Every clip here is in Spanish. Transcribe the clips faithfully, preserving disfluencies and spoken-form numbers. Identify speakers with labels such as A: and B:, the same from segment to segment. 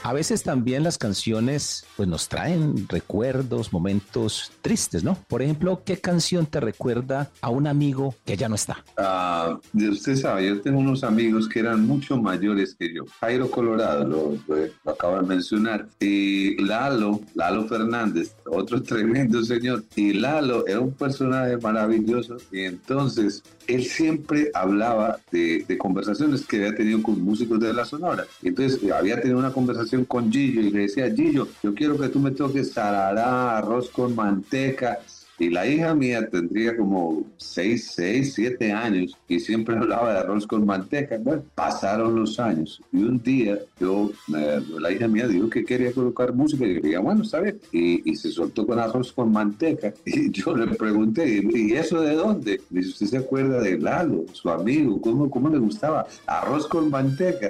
A: A veces también las canciones pues nos traen recuerdos, momentos tristes, ¿no? Por ejemplo, ¿qué canción te recuerda a un amigo que ya no está?
B: Ah, usted sabe, yo tengo unos amigos que eran mucho mayores que yo. Jairo Colorado, lo, lo, lo acabo de mencionar. Y Lalo, Lalo Fernández, otro tremendo señor. Y Lalo era un personaje maravilloso. Y entonces él siempre hablaba de, de conversaciones que había tenido con músicos de la Sonora. Y entonces había tenido una conversación con Gillo y le decía: Gillo, yo quiero que tú me toques tarará, arroz con manteca. Y la hija mía tendría como seis, seis, siete años y siempre hablaba de arroz con manteca. Bueno, pasaron los años y un día yo, eh, la hija mía dijo que quería colocar música y yo dije, bueno, está bien. Y, y se soltó con arroz con manteca. Y yo le pregunté, ¿y eso de dónde? Me dice, ¿usted se acuerda de Lalo, su amigo? ¿Cómo, cómo le gustaba? Arroz con manteca.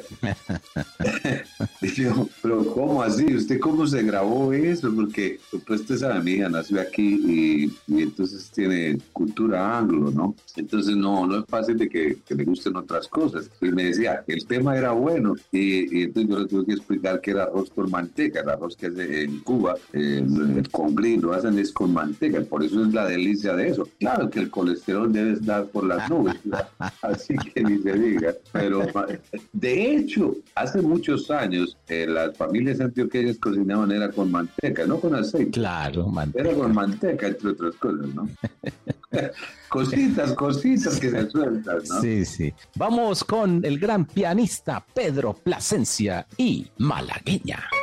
B: Y yo, pero ¿cómo así? ¿Usted cómo se grabó eso? Porque pues usted sabe, mi hija nació aquí y y entonces tiene cultura anglo, ¿no? Entonces no, no es fácil de que, que le gusten otras cosas. Y me decía, el tema era bueno, y, y entonces yo le tuve que explicar que era arroz con manteca. El arroz que hace en Cuba, eh, el congrí lo hacen es con manteca, por eso es la delicia de eso. Claro que el colesterol debe estar por las nubes, así que ni se diga. Pero de hecho, hace muchos años, eh, las familias antioqueñas cocinaban era con manteca, no con aceite.
A: Claro, manteca.
B: Era con manteca, entre otras cosas, ¿no? Cositas, cositas que se sueltan, ¿no?
A: Sí, sí. Vamos con el gran pianista Pedro Plasencia y Malagueña.